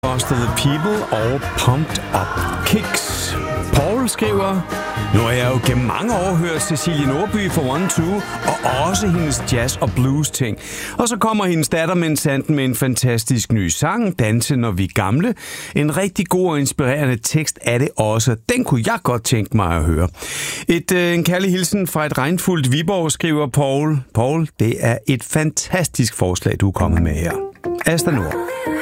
Foster the People og Pumped Up Kicks. Paul skriver: Nu har jeg jo gennem mange år hørt Cecilie Nordby for One Two, og også hendes jazz- og blues-ting. Og så kommer hendes datter Mensanden med en fantastisk ny sang, Danse når vi er gamle. En rigtig god og inspirerende tekst er det også. Den kunne jeg godt tænke mig at høre. En kærlig hilsen fra et regnfuldt Viborg, skriver Paul. Paul, det er et fantastisk forslag, du er kommet med her. Asta Nord.